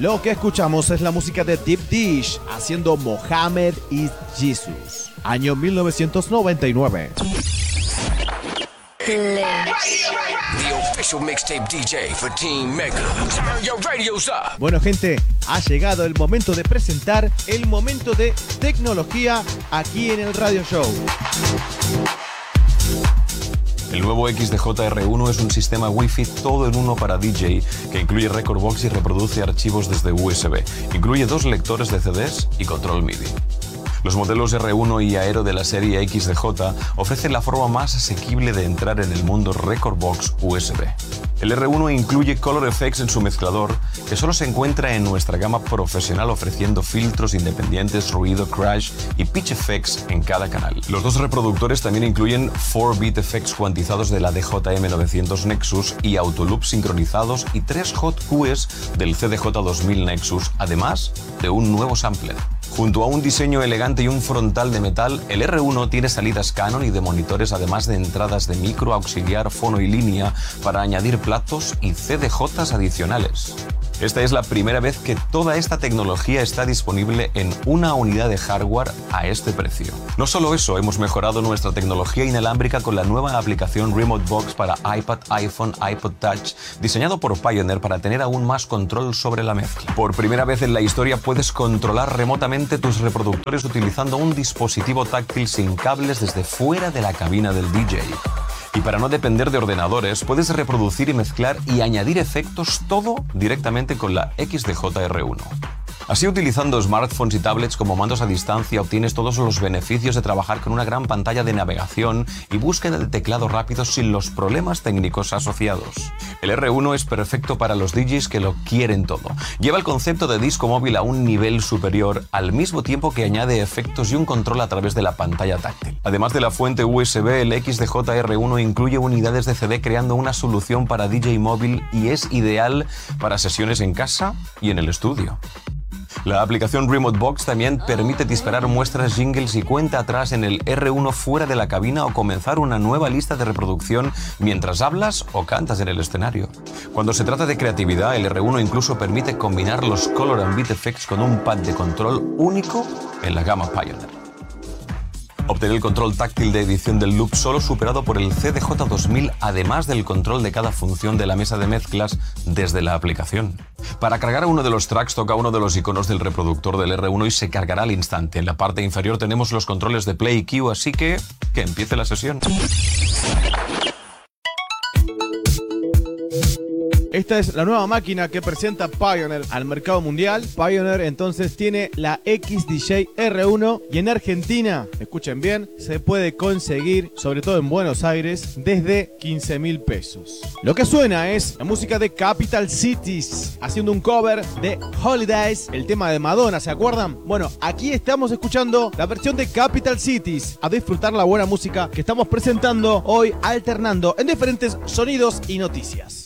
Lo que escuchamos es la música de Deep Dish haciendo Mohammed is Jesus, año 1999. The official mixtape DJ for Team Mega. Turn your radios up. Bueno, gente, ha llegado el momento de presentar el momento de tecnología aquí en el Radio Show. El nuevo XDJ-R1 es un sistema Wi-Fi todo en uno para DJ que incluye Record Box y reproduce archivos desde USB. Incluye 2 lectores de CDs y control MIDI. Los modelos R1 y Aero de la serie XDJ ofrecen la forma más asequible de entrar en el mundo Record Box USB. El R1 incluye Color Effects en su mezclador, que solo se encuentra en nuestra gama profesional ofreciendo filtros independientes, ruido, crash y pitch effects en cada canal. Los 2 reproductores también incluyen 4-bit effects cuantizados de la DJM900 Nexus y autoloop sincronizados y 3 hot cues del CDJ2000 Nexus, además de un nuevo sampler. Junto a un diseño elegante y un frontal de metal, el R1 tiene salidas Canon y de monitores, además de entradas de micro, auxiliar, fono y línea para añadir platos y CDJs adicionales. Esta es la primera vez que toda esta tecnología está disponible en una unidad de hardware a este precio. No solo eso, hemos mejorado nuestra tecnología inalámbrica con la nueva aplicación Remote Box para iPad, iPhone, iPod Touch, diseñado por Pioneer para tener aún más control sobre la mezcla. Por primera vez en la historia puedes controlar remotamente tus reproductores utilizando un dispositivo táctil sin cables desde fuera de la cabina del DJ. Y para no depender de ordenadores, puedes reproducir y mezclar y añadir efectos todo directamente con la XDJ-R1. Así, utilizando smartphones y tablets como mandos a distancia, obtienes todos los beneficios de trabajar con una gran pantalla de navegación y búsqueda de teclado rápido sin los problemas técnicos asociados. El R1 es perfecto para los DJs que lo quieren todo. Lleva el concepto de disco móvil a un nivel superior, al mismo tiempo que añade efectos y un control a través de la pantalla táctil. Además de la fuente USB, el XDJ-R1 incluye unidades de CD creando una solución para DJ móvil y es ideal para sesiones en casa y en el estudio. La aplicación Remote Box también permite disparar muestras, jingles y cuenta atrás en el R1 fuera de la cabina o comenzar una nueva lista de reproducción mientras hablas o cantas en el escenario. Cuando se trata de creatividad, el R1 incluso permite combinar los Color and Beat Effects con un pad de control único en la gama Pioneer. Obtener el control táctil de edición del loop solo superado por el CDJ2000, además del control de cada función de la mesa de mezclas desde la aplicación. Para cargar a uno de los tracks, toca uno de los iconos del reproductor del R1 y se cargará al instante. En la parte inferior tenemos los controles de play y cue, así que empiece la sesión. Esta es la nueva máquina que presenta Pioneer al mercado mundial. Pioneer entonces tiene la XDJ-R1 y en Argentina, escuchen bien, se puede conseguir, sobre todo en Buenos Aires, desde 15.000 pesos. Lo que suena es la música de Capital Cities, haciendo un cover de Holidays, el tema de Madonna, ¿se acuerdan? Bueno, aquí estamos escuchando la versión de Capital Cities. A disfrutar la buena música que estamos presentando hoy, alternando en diferentes sonidos y noticias.